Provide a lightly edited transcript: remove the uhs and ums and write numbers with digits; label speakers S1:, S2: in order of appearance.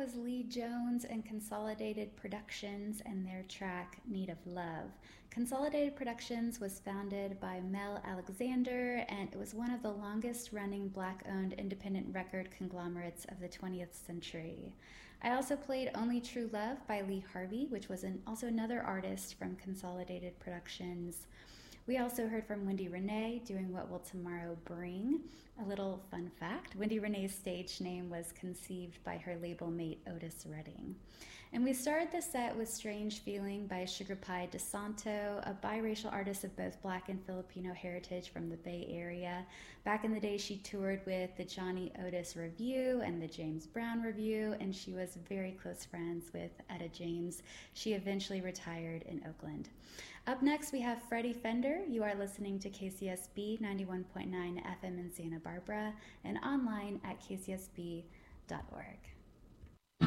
S1: was Lee Jones and Consolidated Productions and their track Need of Love. Consolidated Productions was founded by Mel Alexander, and it was one of the longest running black owned independent record conglomerates of the 20th century. I also played Only True Love by Lee Harvey, which was also another artist from Consolidated Productions. We also heard from Wendy Renee doing What Will Tomorrow Bring. A little fun fact, Wendy Renee's stage name was conceived by her label mate Otis Redding. And we started the set with Strange Feeling by Sugar Pie DeSanto, a biracial artist of both Black and Filipino heritage from the Bay Area. Back in the day, she toured with the Johnny Otis Review and the James Brown Review, and she was very close friends with Etta James. She eventually retired in Oakland. Up next, we have Freddie Fender. You are listening to KCSB 91.9 FM in Santa Barbara and online at kcsb.org.